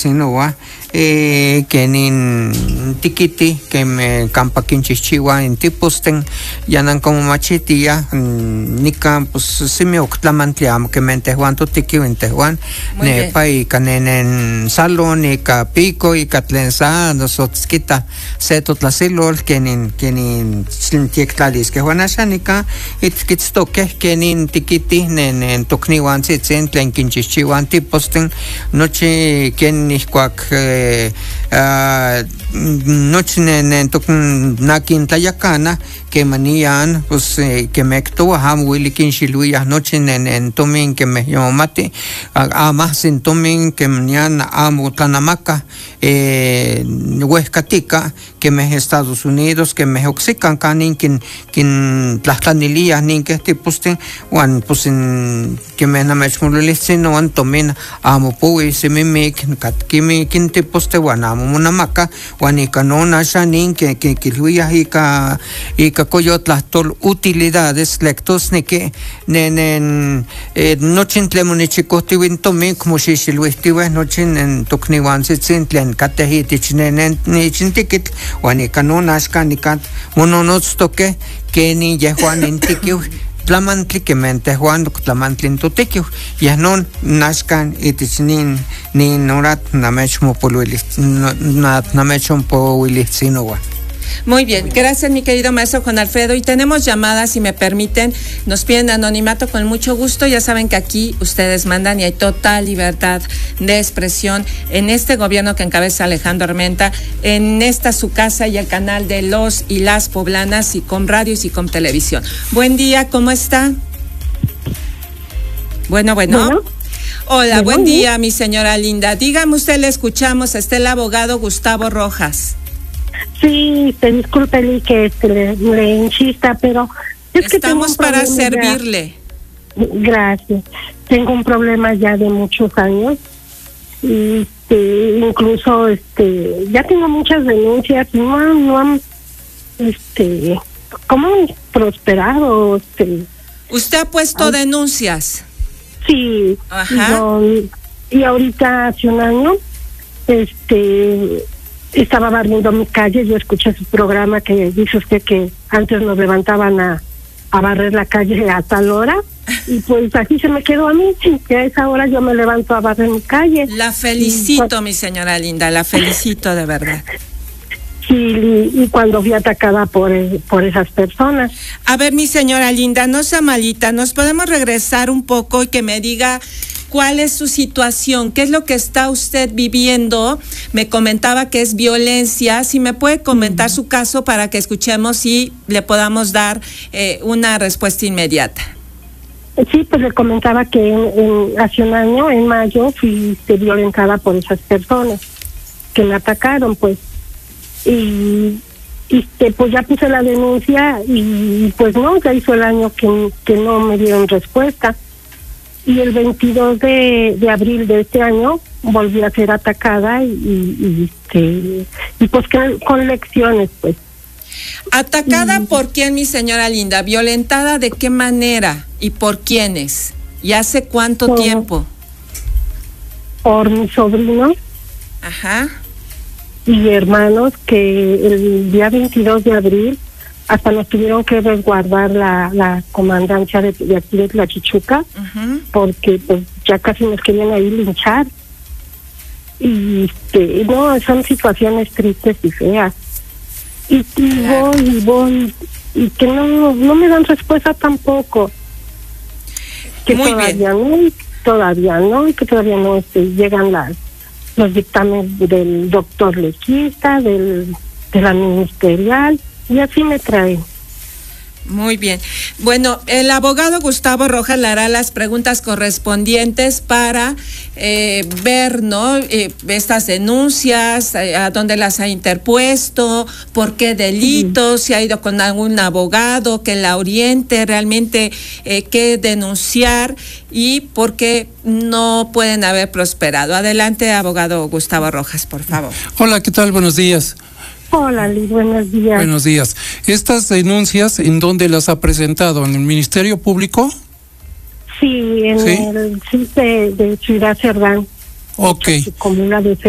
Litzinoa, kenin tikiti, que me campa quinchichiwa en tiposten, yanan como machetia, nika, pues si me octlamantliamo, que me entejuan tiki en Tehuan, nepa y canen en salón, y capico, y catlensa, nosotros quita, seto tlasilol, kenin tiectalis, que juanashanika, it kitstoke, kenin tikiti, nen tokniwan sitzen, tlen quinchichiwan tiposten, noche ken niscuac noche nen tokn nakin tlayakana que manían pues que me actuam willy kinchiluya noche nen tomin que me llamate ama sin tomin que mañana amo tlanamaca huescatica que me Estados Unidos que me oxican canin kin tlahtanilia nin que tiposten wan pues que me namechmulilistino wan tomin amo puwi se me kat kimi kin tiposte wan amo monamaca wan ikanona shanin que luya ika coyotlas tol utilidades lectos ne que nen nochin tlemonichicosti wintomi como xixilwistiwe nochin en tokniwan sitzin tlen katehitich nen nichintikit wan ikanona xkanikat mononotztoke que ni yehuan intikiw tlamantli que mente Juan tlamantli totekiw yahnon nashkan itich nin orat namechmopolilitzinowa. Muy bien, gracias mi querido maestro Juan Alfredo. Y tenemos llamadas, si me permiten, nos piden anonimato con mucho gusto. Ya saben que aquí ustedes mandan y hay total libertad de expresión en este gobierno que encabeza Alejandro Armenta, en esta su casa y el canal de los y las poblanas, y con radio y con televisión. Buen día, ¿cómo está? Bueno. Hola, buen día, mi señora linda. Dígame usted, le escuchamos, está el abogado Gustavo Rojas. Sí, discúlpele que le insista, pero es que estamos para servirle. Gracias. Tengo un problema ya de muchos años. Incluso ya tengo muchas denuncias, no han ¿cómo han prosperado? ¿Usted ha puesto denuncias? Sí. Ajá. Y ahorita hace un año estaba barriendo mi calle. Yo escuché su programa que dice usted que antes nos levantaban a barrer la calle a tal hora, y pues así se me quedó a mí, que a esa hora yo me levanto a barrer mi calle. La felicito, mi señora linda, la felicito de verdad. Sí, y cuando fui atacada por esas personas. A ver, mi señora linda, no sea malita, ¿nos podemos regresar un poco y que me diga cuál es su situación? ¿Qué es lo que está usted viviendo? Me comentaba que es violencia. Si me puede comentar su caso para que escuchemos y le podamos dar una respuesta inmediata. Sí, pues le comentaba que hace un año, en mayo, fui violentada por esas personas que me atacaron, pues. Y pues ya puse la denuncia y pues no, ya hizo el año que no me dieron respuesta. Y el 22 de abril de este año volví a ser atacada y pues con lecciones, pues. ¿Atacada por quién, mi señora linda? ¿Violentada de qué manera y por quiénes? ¿Y hace cuánto tiempo? Por mis sobrinos. Ajá. Y hermanos, que el día 22 de abril hasta nos tuvieron que resguardar la comandancia de aquí de Tlachichuca, porque pues ya casi nos querían ahí linchar. Y no, son situaciones tristes y feas. Y voy, y que no me dan respuesta tampoco. Que muy todavía no, y que todavía no llegan los dictámenes del doctor legista, de la ministerial, y así me traen. Muy bien. Bueno, el abogado Gustavo Rojas le hará las preguntas correspondientes para ver, ¿no? Estas denuncias, a dónde las ha interpuesto, por qué delitos, si ha ido con algún abogado que la oriente realmente qué denunciar y por qué no pueden haber prosperado. Adelante, abogado Gustavo Rojas, por favor. Hola, ¿qué tal? Buenos días. Hola, Liz, buenos días. Buenos días. ¿Estas denuncias en dónde las ha presentado? ¿En el Ministerio Público? Sí, en el CIS de Ciudad Cerdán. Ok. Comuna de